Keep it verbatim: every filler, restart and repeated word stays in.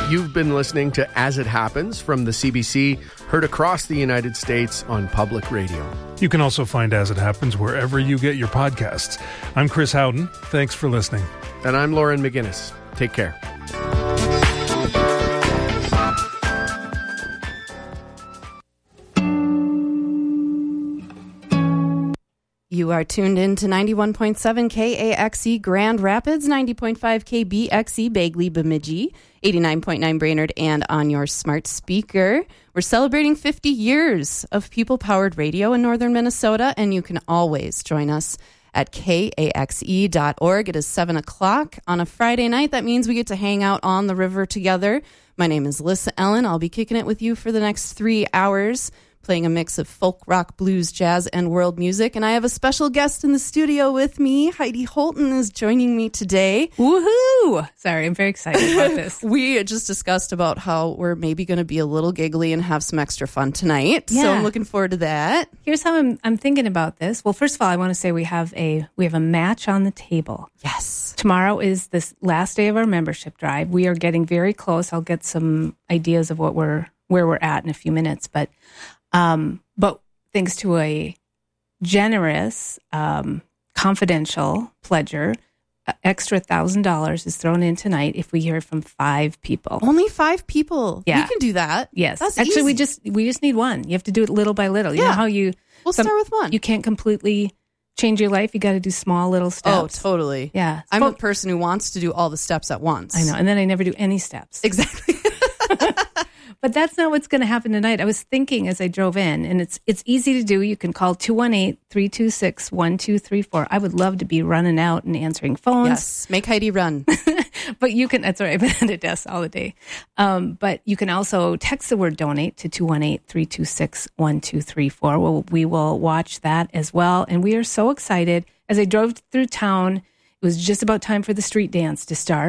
You've been listening to As It Happens from the C B C, heard across the United States on public radio. You can also find As It Happens wherever you get your podcasts. I'm Chris Howden. Thanks for listening. And I'm Lauren McGinnis. Take care. You are tuned in to ninety-one point seven K A X E Grand Rapids, ninety point five K B X E Bagley Bemidji, eighty-nine point nine Brainerd, and on your smart speaker. We're celebrating fifty years of people-powered radio in northern Minnesota, and you can always join us at K A X E dot org. It is seven o'clock on a Friday night. That means we get to hang out on the river together. My name is Alyssa Ellen. I'll be kicking it with you for the next three hours. Playing a mix of folk, rock, blues, jazz, and world music. And I have a special guest in the studio with me. Heidi Holton is joining me today. Woohoo! Sorry, I'm very excited about this. We just discussed about how we're maybe going to be a little giggly and have some extra fun tonight. Yeah. So I'm looking forward to that. Here's how I'm I'm thinking about this. Well, first of all, I want to say we have a we have a match on the table. Yes. Tomorrow is the last day of our membership drive. We are getting very close. I'll get some ideas of what we're where we're at in a few minutes, but Um, but thanks to a generous, um, confidential pledger, uh, extra one thousand dollars is thrown in tonight if we hear from five people. Only five people. Yeah. We can do that. Yes. That's Actually, easy. we just we just need one. You have to do it little by little. You Yeah. know how you... We'll some- start with one. You can't completely change your life. You got to do small little Oh, steps. totally. Yeah. I'm Well, a person who wants to do all the steps at once. I know. And then I never do any steps. Exactly. But that's not what's going to happen tonight. I was thinking as I drove in, and it's it's easy to do. You can call two one eight, three two six, one two three four. I would love to be running out and answering phones. Yes. Make Heidi run. But you can, that's all right, I've been at a desk all the day. Um, but you can also text the word donate to two one eight, three two six, one two three four. We'll, we will watch that as well. And we are so excited. As I drove through town, it was just about time for the street dance to start.